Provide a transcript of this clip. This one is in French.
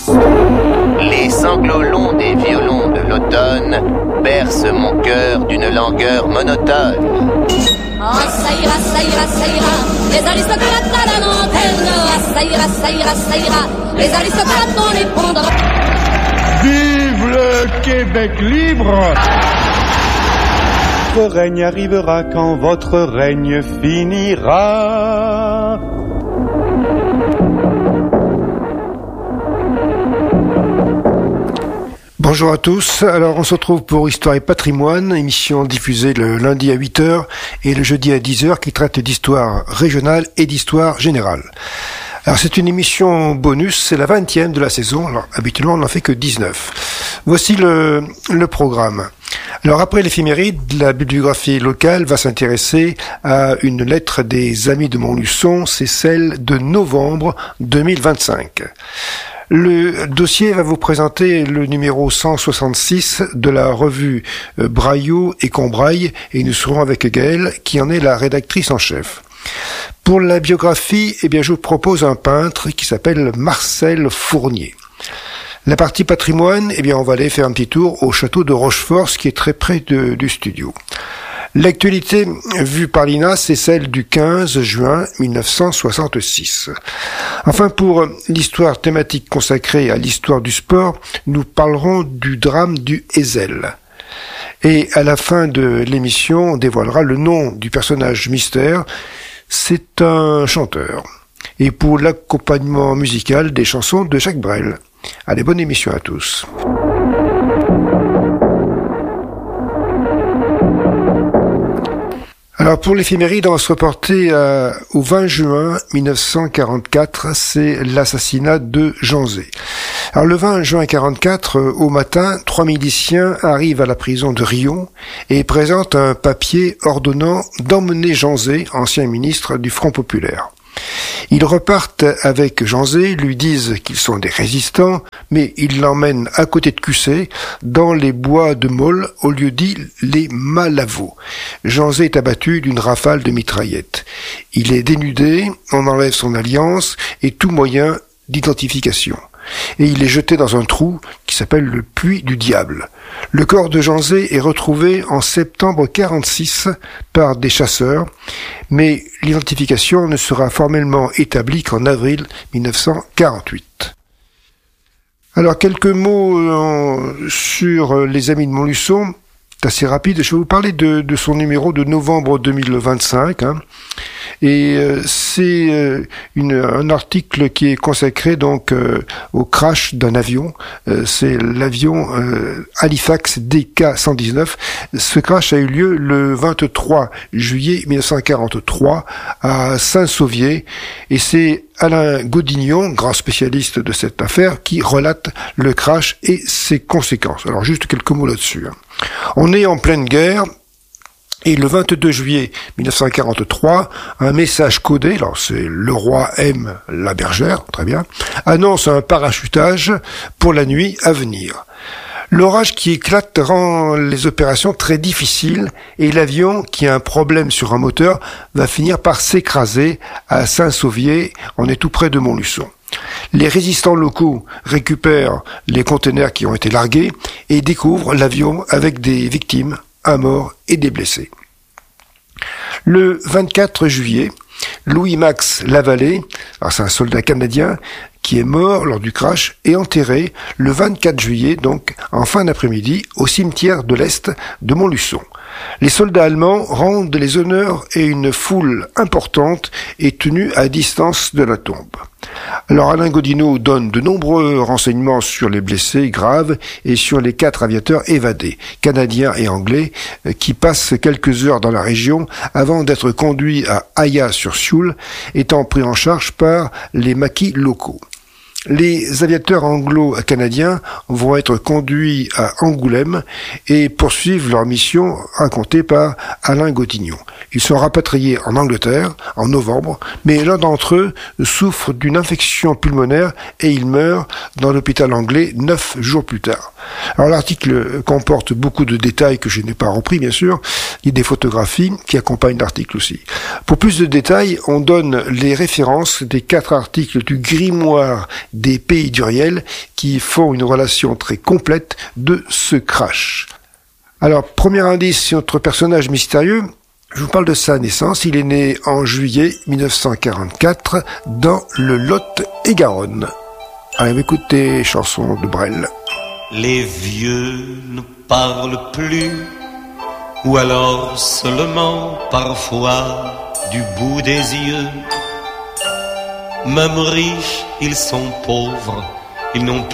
Les sanglots longs des violons de l'automne bercent mon cœur d'une langueur monotone. Oh, ça ira, ça ira, ça ira, les aristocrates à la lanterne. Oh, ça ira, ça ira, ça ira, les aristocrates dans les ponts. Vive le Québec libre! Votre règne arrivera quand votre règne finira. Bonjour à tous, alors on se retrouve pour Histoire et Patrimoine, émission diffusée le lundi à 8h et le jeudi à 10h qui traite d'histoire régionale et d'histoire générale. Alors c'est une émission bonus, c'est la 20e de la saison, alors habituellement on n'en fait que 19. Voici le programme. Alors après l'éphéméride, la bibliographie locale va s'intéresser à une lettre des Amis de Montluçon, c'est celle de novembre 2025. Le dossier va vous présenter le numéro 166 de la revue Braillot et Combraille, et nous serons avec Gaëlle, qui en est la rédactrice en chef. Pour la biographie, je vous propose un peintre qui s'appelle Marcel Fournier. La partie patrimoine, on va aller faire un petit tour au château de Rochefort, qui est très près du studio. L'actualité vue par l'INA, c'est celle du 15 juin 1966. Enfin, pour l'histoire thématique consacrée à l'histoire du sport, nous parlerons du drame du Heysel. Et à la fin de l'émission, on dévoilera le nom du personnage mystère. C'est un chanteur. Et pour l'accompagnement musical, des chansons de Jacques Brel. Allez, bonne émission à tous. Alors pour l'éphéméride, on va se reporter au 20 juin 1944, c'est l'assassinat de Jean Zay. Alors le 20 juin 1944, au matin, 3 miliciens arrivent à la prison de Riom et présentent un papier ordonnant d'emmener Jean Zay, ancien ministre du Front populaire. Ils repartent avec Jean Zay, lui disent qu'ils sont des résistants, mais ils l'emmènent à côté de Cussé, dans les bois de Maule, au lieu dit les Malavaux. Jean Zay est abattu d'une rafale de mitraillettes. Il est dénudé, on enlève son alliance et tout moyen d'identification. Et il est jeté dans un trou qui s'appelle le Puits du Diable. Le corps de Jean Zay est retrouvé en septembre 1946 par des chasseurs, mais l'identification ne sera formellement établie qu'en avril 1948. Alors quelques mots sur les Amis de Montluçon. C'est assez rapide. Je vais vous parler de son numéro de novembre 2025. C'est un article qui est consacré donc au crash d'un avion. C'est l'avion Halifax DK-119. Ce crash a eu lieu le 23 juillet 1943 à Saint-Sauvier et c'est Alain Godignon, grand spécialiste de cette affaire, qui relate le crash et ses conséquences. Alors juste quelques mots là-dessus. On est en pleine guerre. Et le 22 juillet 1943, un message codé, alors c'est le roi aime la bergère, très bien, annonce un parachutage pour la nuit à venir. L'orage qui éclate rend les opérations très difficiles et l'avion, qui a un problème sur un moteur, va finir par s'écraser à Saint-Sauvier, on est tout près de Montluçon. Les résistants locaux récupèrent les conteneurs qui ont été largués et découvrent l'avion avec des victimes, un mort et des blessés. Le 24 juillet, Louis-Max Lavallée, alors c'est un soldat canadien qui est mort lors du crash, est enterré le 24 juillet, donc en fin d'après-midi, au cimetière de l'Est de Montluçon. Les soldats allemands rendent les honneurs et une foule importante est tenue à distance de la tombe. Alors Alain Godineau donne de nombreux renseignements sur les blessés graves et sur les 4 aviateurs évadés, canadiens et anglais, qui passent quelques heures dans la région avant d'être conduits à Aia-sur-Sioule, étant pris en charge par les maquis locaux. Les aviateurs anglo-canadiens vont être conduits à Angoulême et poursuivent leur mission racontée par Alain Godignon. Ils sont rapatriés en Angleterre en novembre, mais l'un d'entre eux souffre d'une infection pulmonaire et il meurt dans l'hôpital anglais 9 jours plus tard. Alors l'article comporte beaucoup de détails que je n'ai pas repris bien sûr, Il y a des photographies qui accompagnent l'article aussi. Pour plus de détails, on donne les références des 4 articles du grimoire des Pays d'Uriel qui font une relation très complète de ce crash. Alors, premier indice sur notre personnage mystérieux, je vous parle de sa naissance. Il est né en juillet 1944 dans le Lot-et-Garonne. Allez, écoutez chansons de Brel. Les vieux ne parlent plus, ou alors seulement parfois du bout des yeux. Même riches, ils sont pauvres, ils n'ont